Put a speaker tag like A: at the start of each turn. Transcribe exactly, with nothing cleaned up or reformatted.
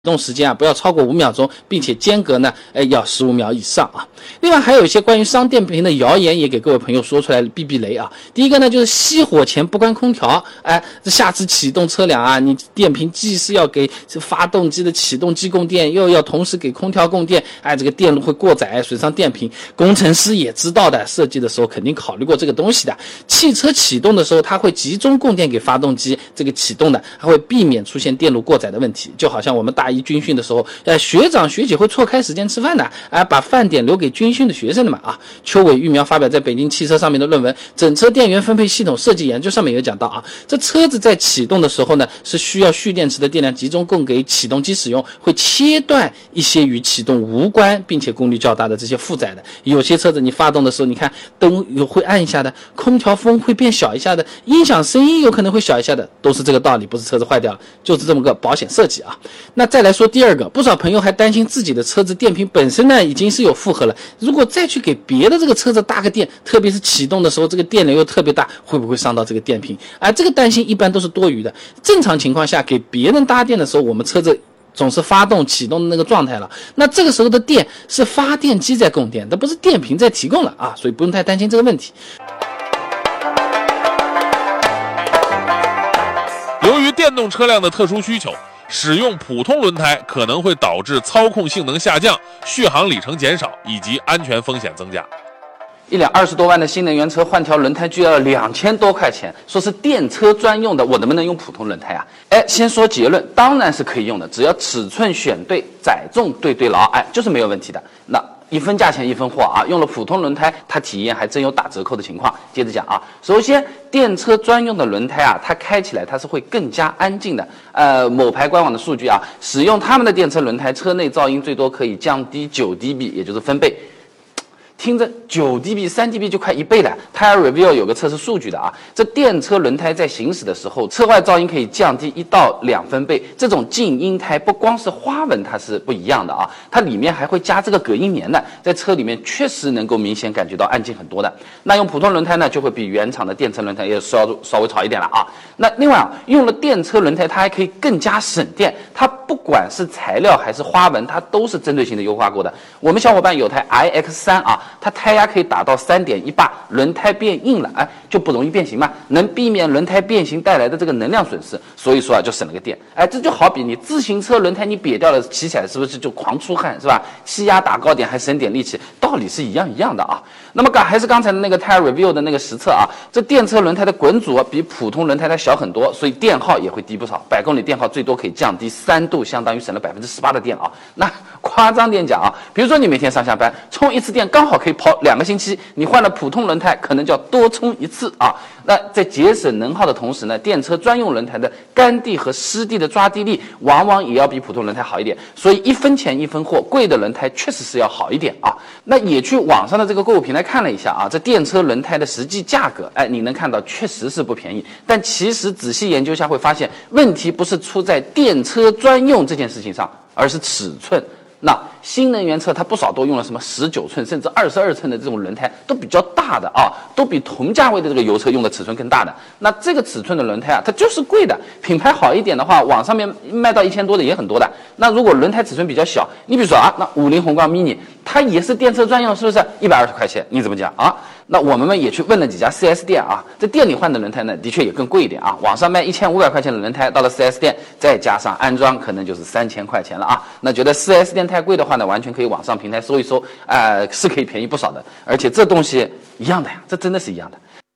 A: 动时间啊不要超过五秒钟，并且间隔呢，哎要十五秒以上啊。另外还有一些关于伤电瓶的谣言也给各位朋友说出来避避雷啊。第一个呢就是熄火前不关空调，哎，下次启动车辆啊，你电瓶既是要给发动机的启动机供电，又要同时给空调供电，哎，这个电路会过载，损伤电瓶。工程师也知道的，设计的时候肯定考虑过这个东西的。汽车启动的时候，它会集中供电给发动机，这个启动的，还会避免出现电路过载的问题。就好像我们大一军训的时候，呃，学长学姐会错开时间吃饭的，啊、呃，把饭点留给军训的学生的嘛啊。邱伟育苗发表在北京汽车上面的论文《整车电源分配系统设计研究》上面有讲到啊，这车子在启动的时候呢，是需要蓄电池的电量集中供给启动机使用，会切断一些与启动无关并且功率较大的这些负载的。有些车子你发动的时候，你看灯有会暗一下的，空调风会变小一下的，音响声音有可能会小一下的，都是这个道理，不是车子坏掉了，就是这么个保险设计啊。那再来说第二个，不少朋友还担心自己的车子电瓶本身呢已经是有负荷了，如果再去给别的这个车子搭个电，特别是启动的时候这个电流又特别大，会不会伤到这个电瓶？啊，这个担心一般都是多余的。正常情况下给别人搭电的时候，我们车子总是发动启动的那个状态了，那这个时候的电是发电机在供电，那不是电瓶在提供了啊，所以不用太担心这个问题。
B: 由于电动车辆的特殊需求，使用普通轮胎可能会导致操控性能下降、续航里程减少以及安全风险增加。
C: 一辆二十多万的新能源车换条轮胎就要两千多块钱，说是电车专用的，我能不能用普通轮胎啊？哎，先说结论，当然是可以用的，只要尺寸选对，载重对对牢，哎，就是没有问题的。那一分价钱一分货啊，用了普通轮胎，它体验还真有打折扣的情况。接着讲啊，首先电车专用的轮胎啊，它开起来它是会更加安静的。呃，某牌官网的数据啊，使用他们的电车轮胎，车内噪音最多可以降低九 D B， 也就是分贝。听着九 D B、三 D B 就快一倍了。Tire Review 有个测试数据的啊，这电车轮胎在行驶的时候，车外噪音可以降低一到两分贝。这种静音胎不光是花纹它是不一样的啊，它里面还会加这个隔音棉的，在车里面确实能够明显感觉到安静很多的。那用普通轮胎呢，就会比原厂的电车轮胎也稍稍微吵一点了啊。那另外啊，用了电车轮胎，它还可以更加省电。它不管是材料还是花纹，它都是针对性的优化过的。我们小伙伴有台 I X 三 啊。它胎压可以达到 三点一八，轮胎变硬了，哎，就不容易变形嘛，能避免轮胎变形带来的这个能量损失，所以说啊，就省了个电。哎，这就好比你自行车轮胎你瘪掉了，骑起来是不是就狂出汗，是吧？气压打高点还省点力气，道理是一样一样的啊。那么刚还是刚才的那个 Tire Review 的那个实测啊，这电车轮胎的滚阻比普通轮胎它小很多，所以电耗也会低不少，百公里电耗最多可以降低三度，相当于省了百分之十八的电啊。那夸张点讲啊，比如说你每天上下班充一次电，刚好可以跑两个星期，你换了普通轮胎可能就要多充一次啊。那在节省能耗的同时呢，电车专用轮胎的干地和湿地的抓地力往往也要比普通轮胎好一点，所以一分钱一分货，贵的轮胎确实是要好一点啊。那也去网上的这个购物平台看了一下啊，这电车轮胎的实际价格，哎，你能看到确实是不便宜，但其实仔细研究下会发现，问题不是出在电车专用这件事情上，而是尺寸。那新能源车它不少都用了什么十九寸甚至二十二寸的这种轮胎，都比较大的啊，都比同价位的这个油车用的尺寸更大的。那这个尺寸的轮胎啊，它就是贵的。品牌好一点的话，网上面卖到一千多的也很多的。那如果轮胎尺寸比较小，你比如说啊，那五菱宏光 mini 它也是电车专用，是不是一百二十块钱？你怎么讲啊？那我们也去问了几家 四 S 店啊，这店里换的轮胎呢，的确也更贵一点啊。网上卖一千五百块钱的轮胎，到了 四 S 店再加上安装，可能就是三千块钱了啊。那觉得 四 S 店太贵的话呢，完全可以网上平台搜一搜，呃，是可以便宜不少的。而且这东西一样的呀，这真的是一样的。